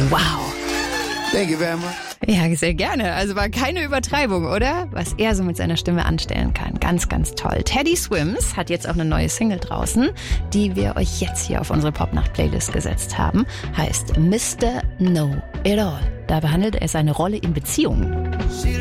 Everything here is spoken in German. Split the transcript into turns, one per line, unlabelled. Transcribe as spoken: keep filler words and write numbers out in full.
Wow.
Thank you very much.
Ja, sehr gerne. Also war keine Übertreibung, oder? Was er so mit seiner Stimme anstellen kann. Ganz, ganz toll. Teddy Swims hat jetzt auch eine neue Single draußen, die wir euch jetzt hier auf unsere Popnacht-Playlist gesetzt haben. Heißt Mister Know It All. Da behandelt er seine Rolle in Beziehungen.